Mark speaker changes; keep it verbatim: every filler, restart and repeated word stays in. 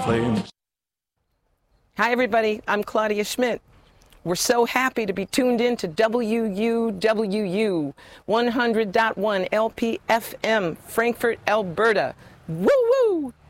Speaker 1: flames.
Speaker 2: Hi, everybody. I'm Claudia Schmidt. We're so happy to be tuned in to W U W U one hundred point one L P F M, Frankfurt, Alberta. Woo woo!